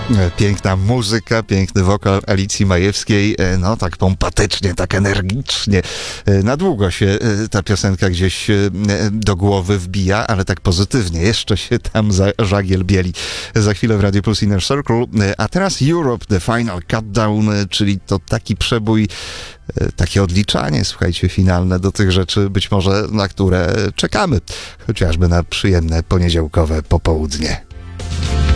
Piękna muzyka, piękny wokal Alicji Majewskiej, no tak pompatycznie, tak energicznie. Na długo się ta piosenka gdzieś do głowy wbija, ale tak pozytywnie. Jeszcze się tam żagiel bieli. Za chwilę w Radio Plus Inner Circle. A teraz Europe, The Final Countdown, czyli to taki przebój, takie odliczanie, słuchajcie, finalne do tych rzeczy, być może na które czekamy. Chociażby na przyjemne poniedziałkowe popołudnie.